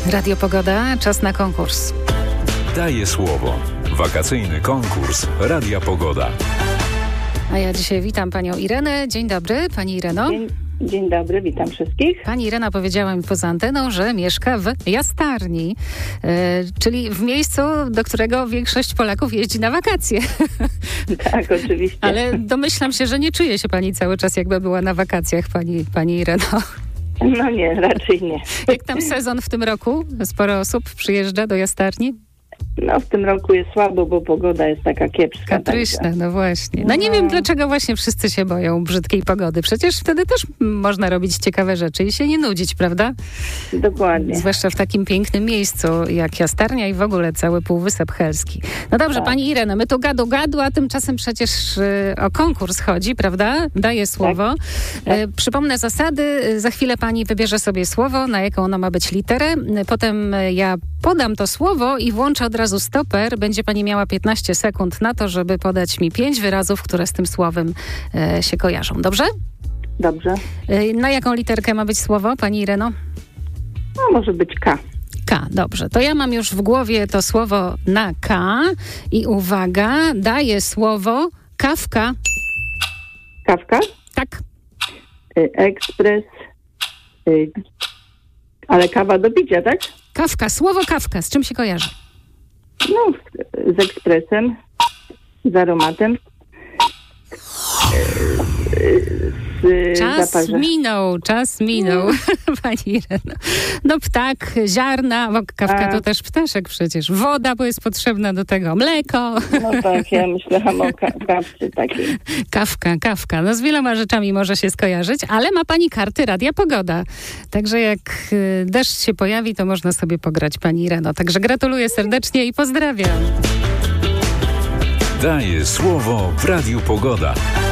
Radio Pogoda, czas na konkurs. Daję słowo. Wakacyjny konkurs Radia Pogoda. A ja dzisiaj witam panią Irenę. Dzień dobry, pani Ireno. Dzień dobry, witam wszystkich. Pani Irena powiedziała mi poza anteną, że mieszka w Jastarni, czyli w miejscu, do którego większość Polaków jeździ na wakacje. Tak, oczywiście. Ale domyślam się, że nie czuje się pani cały czas, jakby była na wakacjach, pani Ireno. No nie, raczej nie. Jak tam sezon w tym roku? Sporo osób przyjeżdża do Jastarni? No w tym roku jest słabo, bo pogoda jest taka kiepska. Kapryśna, także. no właśnie. No nie wiem, dlaczego właśnie wszyscy się boją brzydkiej pogody. Przecież wtedy też można robić ciekawe rzeczy i się nie nudzić, prawda? Dokładnie. Zwłaszcza w takim pięknym miejscu jak Jastarnia i w ogóle cały Półwysep Helski. No dobrze, tak. Pani Ireno, my tu gadu, a tymczasem przecież o konkurs chodzi, prawda? Daję słowo. Tak. Przypomnę zasady. Za chwilę pani wybierze sobie słowo, na jaką ono ma być literę. Potem ja podam to słowo i włączę od razu stoper. Będzie pani miała 15 sekund na to, żeby podać mi 5 wyrazów, które z tym słowem się kojarzą. Dobrze? Dobrze. Na jaką literkę ma być słowo, pani Ireno? No może być K. K, dobrze. To ja mam już w głowie to słowo na K i uwaga, daję słowo kawka. Kawka? Tak. Ekspres. Ale kawa do picia, tak? Kawka, słowo kawka, z czym się kojarzy? No, z ekspresem, z aromatem. Czas minął, pani Ireno. No ptak, ziarna, bo kawka to też ptaszek przecież. Woda, bo jest potrzebna do tego, mleko. No tak, ja myślałam o kawce takiej. Kawka. No z wieloma rzeczami może się skojarzyć, ale ma pani karty Radia Pogoda. Także jak deszcz się pojawi, to można sobie pograć, pani Ireno. Także gratuluję serdecznie i pozdrawiam. Daję słowo w Radiu Pogoda.